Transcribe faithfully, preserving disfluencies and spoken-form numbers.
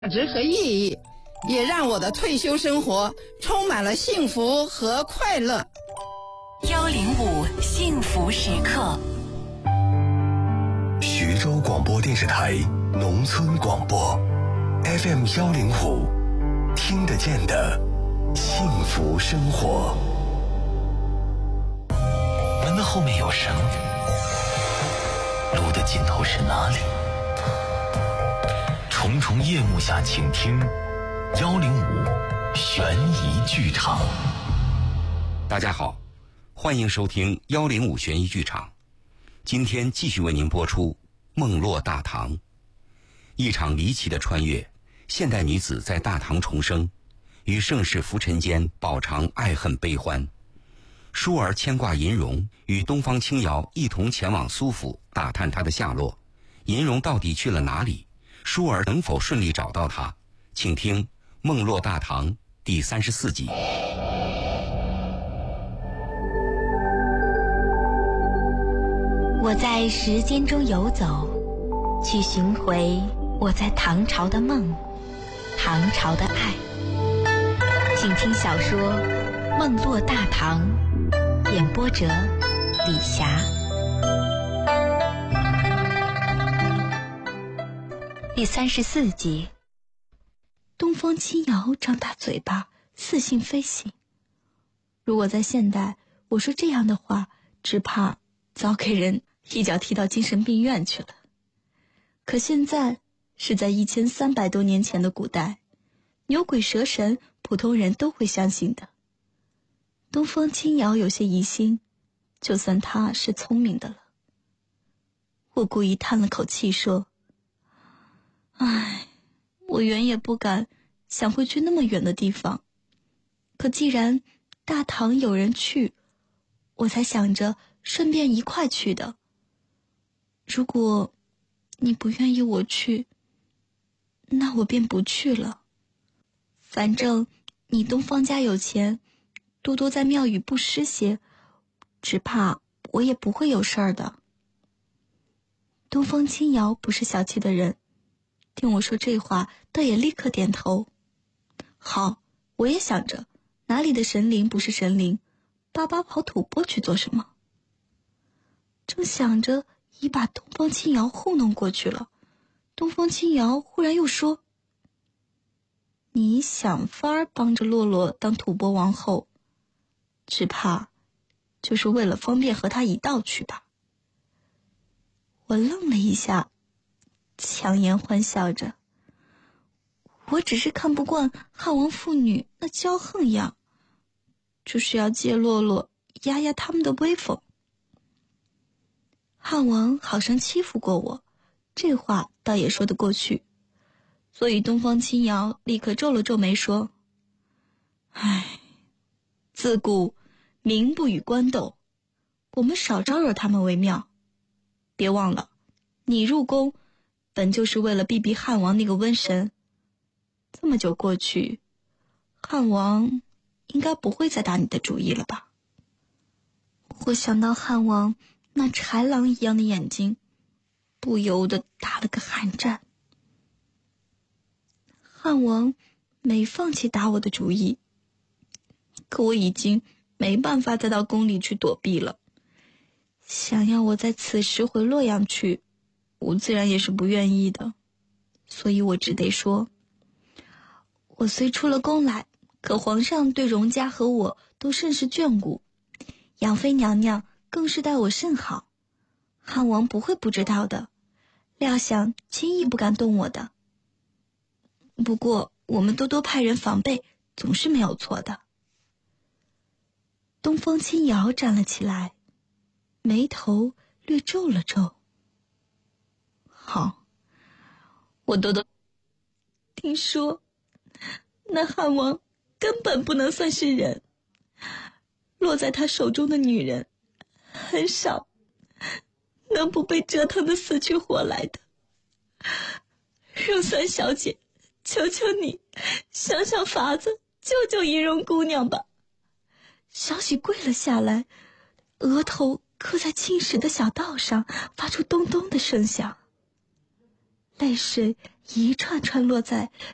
价值和意义，也让我的退休生活充满了幸福和快乐。 幺零五幸福时刻， 徐州广播电视台农村广播 F M 幺零五，听得见的幸福生活。 门的后面有什么？路的尽头是哪里？重重夜幕下，请听幺零五悬疑剧场。 大家好，欢迎收听幺零五悬疑剧场。今天继续为您播出梦落大唐。一场离奇的穿越，现代女子在大唐重生，与盛世浮沉间饱尝爱恨悲欢。舒儿牵挂银荣，与东方青瑶一同前往苏府打探她的下落。银荣到底去了哪里？舒儿能否顺利找到她？请听《梦落大唐》第三十四集。 我在时间中游走，去寻回我在唐朝的梦，唐朝的爱。请听小说《梦落大唐》，演播者李霞。第三十四集。 东方青瑶张大嘴巴，似信非信。如果在现代，我说这样的话，只怕早给人一脚踢到精神病院去了。可现在是在一千三百多年前的古代，牛鬼蛇神普通人都会相信的。东方青瑶有些疑心，就算他是聪明的了。我故意叹了口气说，唉，我原也不敢想会去那么远的地方，可既然大唐有人去，我才想着顺便一块去的。如果你不愿意我去，那我便不去了。反正你东方家有钱，多多在庙宇布施些，只怕我也不会有事儿的。东方青瑶不是小气的人，听我说这话，倒也立刻点头。好，我也想着，哪里的神灵不是神灵，巴巴跑吐蕃去做什么？正想着已把东方青瑶糊弄过去了，东方青瑶忽然又说，你想法儿帮着洛洛当吐蕃王后，只怕就是为了方便和他一道去吧。我愣了一下，强颜欢笑着，我只是看不惯汉王父女那骄横样，就是要借洛洛压压他们的威风。汉王好生欺负过我，这话倒也说得过去，所以东方青瑶立刻皱了皱眉说，唉，自古民不与官斗，我们少招惹他们为妙。别忘了，你入宫本就是为了避避汉王那个瘟神，这么久过去，汉王应该不会再打你的主意了吧？我想到汉王那豺狼一样的眼睛，不由得打了个寒战。汉王没放弃打我的主意，可我已经没办法再到宫里去躲避了。想要我在此时回洛阳去，我自然也是不愿意的，所以我只得说，我虽出了宫来，可皇上对荣家和我都甚是眷顾，杨妃娘娘更是待我甚好，汉王不会不知道的，料想轻易不敢动我的。不过我们多多派人防备，总是没有错的。东方青瑶站了起来，眉头略皱了皱。好，我多多听说那汉王根本不能算是人，落在他手中的女人很少能不被折腾得死去活来的。荣三小姐，求求你想想法子救救银荣姑娘吧。小喜跪了下来，额头刻在青石的小道上，发出咚咚的声响，泪水一串串落在